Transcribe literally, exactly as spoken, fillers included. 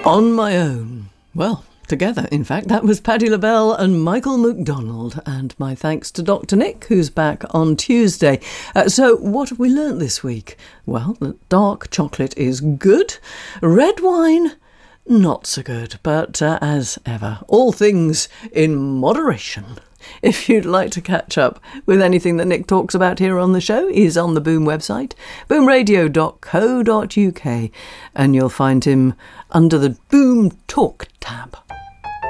On My Own. Well, together, in fact. That was Patti LaBelle and Michael McDonald. And my thanks to Doctor Nick, who's back on Tuesday. Uh, so, what have we learnt this week? Well, that dark chocolate is good. Red wine, not so good. But uh, as ever, all things in moderation. If you'd like to catch up with anything that Nick talks about here on the show, he's on the Boom website, boom radio dot co dot uk, and you'll find him under the Boom Talk tab.